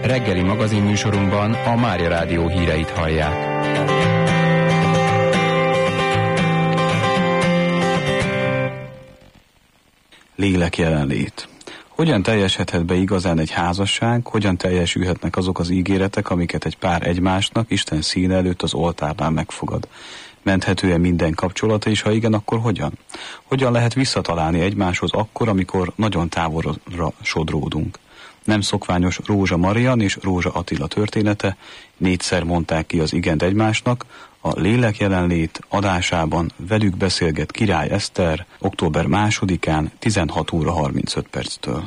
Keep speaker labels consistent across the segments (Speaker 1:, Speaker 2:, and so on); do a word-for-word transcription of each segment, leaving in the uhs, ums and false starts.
Speaker 1: Reggeli magazinműsorunkban a Mária Rádió híreit hallják.
Speaker 2: Lélek jelenlét. Hogyan teljesedhet be igazán egy házasság, hogyan teljesülhetnek azok az ígéretek, amiket egy pár egymásnak Isten színe előtt az oltárnál megfogad? Menthető-e minden kapcsolata, és ha igen, akkor hogyan? Hogyan lehet visszatalálni egymáshoz akkor, amikor nagyon távolra sodródunk? Nem szokványos Rózsa Marian és Rózsa Attila története, négyszer mondták ki az igent egymásnak, a Lélek jelenlét adásában velük beszélget Király Eszter október másodikán tizenhat óra harmincöt perctől.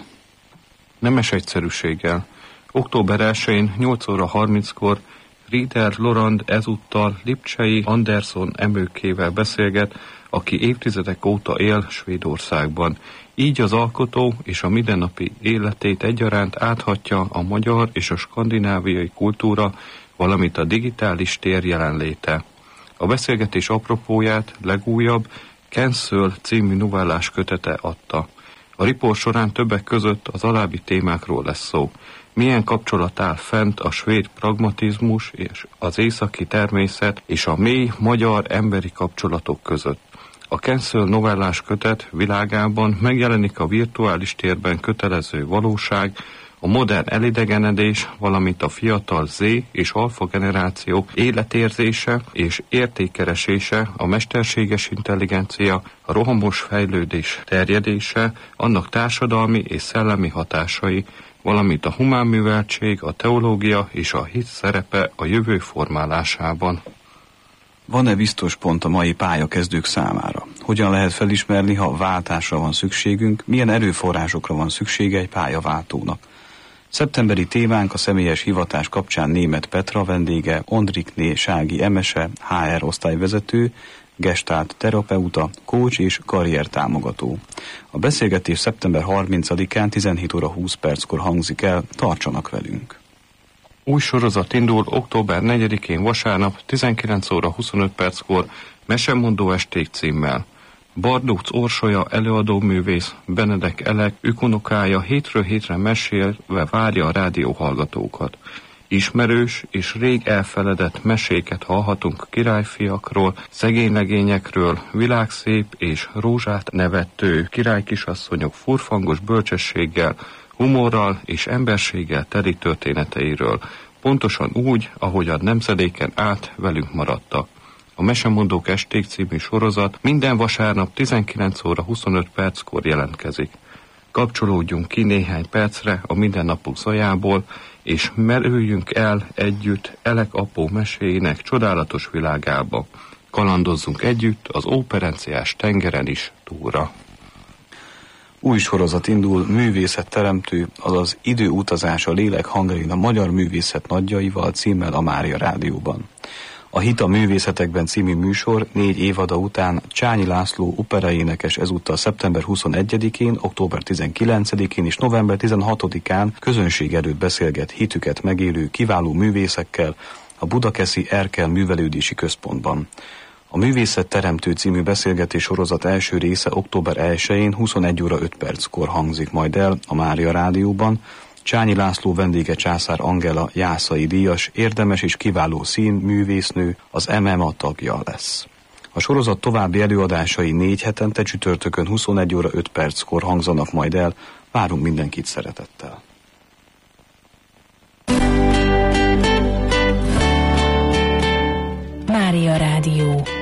Speaker 3: Nemes egyszerűséggel. október elsején nyolc óra harminckor Rieder Lorand ezúttal Lipcsei Anderson emőkével beszélget, aki évtizedek óta él Svédországban. Így az alkotó és a mindennapi életét egyaránt áthatja a magyar és a skandináviai kultúra, valamint a digitális tér jelenléte. A beszélgetés apropóját legújabb Cancel című novellás kötete adta. A riport során többek között az alábbi témákról lesz szó. Milyen kapcsolat áll fent a svéd pragmatizmus és az északi természet és a mély magyar emberi kapcsolatok között. A Cancel novellás kötet világában megjelenik a virtuális térben kötelező valóság, a modern elidegenedés, valamint a fiatal Z és alfa generációk életérzése és értékkeresése, a mesterséges intelligencia, a rohamos fejlődés terjedése, annak társadalmi és szellemi hatásai, valamint a humánműveltség, a teológia és a hit szerepe a jövő formálásában.
Speaker 2: Van-e biztos pont a mai pályakezdők számára? Hogyan lehet felismerni, ha váltásra van szükségünk, milyen erőforrásokra van szüksége egy pályaváltónak? Szeptemberi témánk a személyes hivatás kapcsán Németh Petra vendége, Ondrikné Sági Emese, há er osztályvezető, gestált terapeuta, coach és karriertámogató. A beszélgetés szeptember harmincadikán tizenhét óra húsz perckor hangzik el, tartsanak velünk!
Speaker 3: Új sorozat indul október negyedikén vasárnap tizenkilenc óra huszonöt perckor Mesemondó esték címmel. Bardóc Orsolya előadóművész, Benedek Elek ükunokája hétről hétre mesélve várja a rádióhallgatókat. Ismerős és rég elfeledett meséket hallhatunk királyfiakról, szegénylegényekről, világszép és rózsát nevettő királykisasszonyok furfangos bölcsességgel, humorral és emberséggel teli történeteiről, pontosan úgy, ahogy a nemzedéken át velünk maradtak. A Mesemondók esték című sorozat minden vasárnap tizenkilenc óra huszonöt perckor jelentkezik. Kapcsolódjunk ki néhány percre a mindennapok zajából, és merüljünk el együtt Elek apó meséinek csodálatos világába. Kalandozzunk együtt az óperenciás tengeren is túlra.
Speaker 2: Új sorozat indul, művészetteremtő, azaz időutazás a lélek hangain a magyar művészet nagyjaival címmel a Mária Rádióban. A Hit a művészetekben című műsor négy évada után Csányi László operaénekes ezúttal szeptember huszonegyedikén, október tizenkilencedikén és november tizenhatodikán közönség előtt beszélget hitüket megélő kiváló művészekkel a Budakeszi Erkel Művelődési Központban. A Művészetteremtő című beszélgetés sorozat első része október elsején huszonegy óra öt perckor hangzik majd el a Mária Rádióban. Csányi László vendége Császár Angela jászai díjas, érdemes és kiváló színművésznő, az em em á tagja lesz. A sorozat további előadásai négy hetente csütörtökön huszonegy óra öt perckor hangzanak majd el, várunk mindenkit szeretettel.
Speaker 4: Mária Rádió.